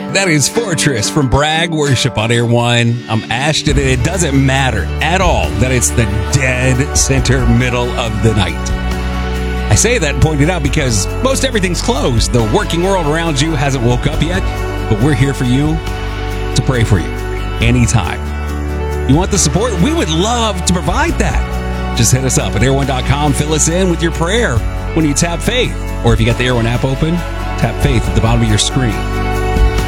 That is Fortress from Bragg Worship on Air One. I'm Ashton, and it doesn't matter at all that it's the dead center middle of the night. I say that and point it out because most everything's closed. The working world around you hasn't woke up yet, but we're here for you to pray for you anytime. You want the support? We would love to provide that. Just hit us up at air1.com. Fill us in with your prayer when you tap Faith. Or if you got the Air One app open, tap Faith at the bottom of your screen.